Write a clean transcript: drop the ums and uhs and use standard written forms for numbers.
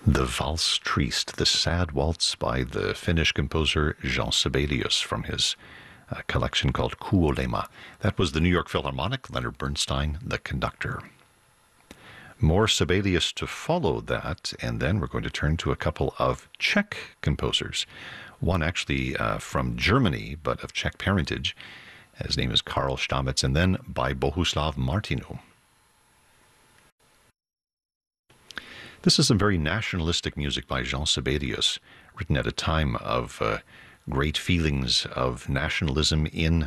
The Valse Triste, the sad waltz by the Finnish composer Jean Sibelius from his collection called Kuolema. That was the New York Philharmonic, Leonard Bernstein, the conductor. More Sibelius to follow that, and then we're going to turn to a couple of Czech composers. One actually from Germany, but of Czech parentage. His name is Karl Stamitz, and then by Bohuslav Martinu. This is some very nationalistic music by Jean Sibelius, written at a time of great feelings of nationalism in